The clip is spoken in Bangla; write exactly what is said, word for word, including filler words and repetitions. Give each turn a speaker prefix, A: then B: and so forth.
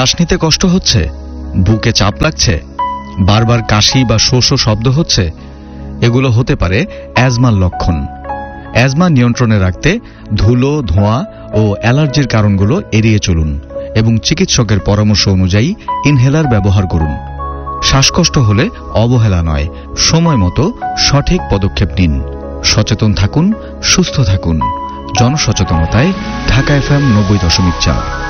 A: শ্বাস নিতে কষ্ট হচ্ছে, বুকে চাপ লাগছে, বারবার কাশি বা শো শো শব্দ হচ্ছে, এগুলো হতে পারে অ্যাজমার লক্ষণ। অ্যাজমা নিয়ন্ত্রণে রাখতে ধুলো, ধোঁয়া ও অ্যালার্জির কারণগুলো এড়িয়ে চলুন এবং চিকিৎসকের পরামর্শ অনুযায়ী ইনহেলার ব্যবহার করুন। শ্বাসকষ্ট হলে অবহেলা নয়, সময় মতো সঠিক পদক্ষেপ নিন। সচেতন থাকুন, সুস্থ থাকুন। জনসচেতনতায় ঢাকা এফএম নব্বই দশমিক চার।